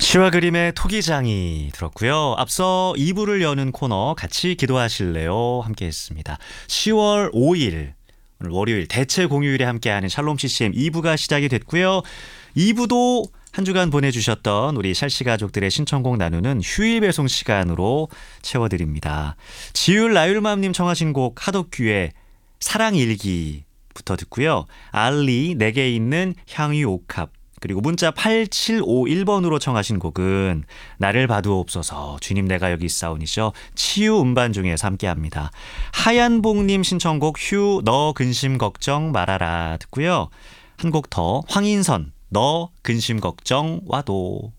시와 그림의 토기장이 들었고요. 앞서 2부를 여는 코너 같이 기도하실래요? 함께 했습니다. 10월 5일 오늘 월요일 대체 공휴일에 함께하는 샬롬 CCM 2부가 시작이 됐고요. 2부도 한 주간 보내주셨던 우리 샬씨 가족들의 신청곡 나누는 휴일 배송 시간으로 채워드립니다. 지율 나율맘님 청하신 곡 하덕규의 사랑일기부터 듣고요. 알리 내게 있는 향유 옥합, 그리고 문자 8751번으로 청하신 곡은 나를 봐두옵소서 주님 내가 여기 있사오니죠. 치유 음반 중에서 함께합니다. 하얀복님 신청곡 휴 너 근심 걱정 말아라 듣고요. 한 곡 더 황인선 너 근심 걱정 와도.